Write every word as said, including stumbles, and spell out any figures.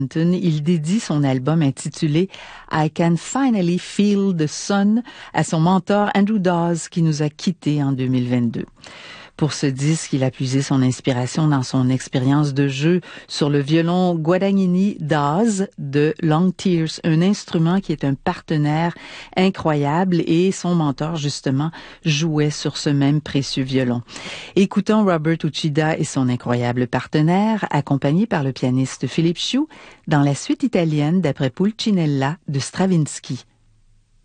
Il dédie son album intitulé I Can Finally Feel the Sun à son mentor Andrew Dawes qui nous a quittés en deux mille vingt-deux. Pour ce disque, il a puisé son inspiration dans son expérience de jeu sur le violon Guadagnini Dawes de Long Tears, un instrument qui est un partenaire incroyable et son mentor, justement, jouait sur ce même précieux violon. Écoutons Robert Uchida et son incroyable partenaire, accompagné par le pianiste Philippe Chiu, dans la suite italienne d'après Pulcinella de Stravinsky.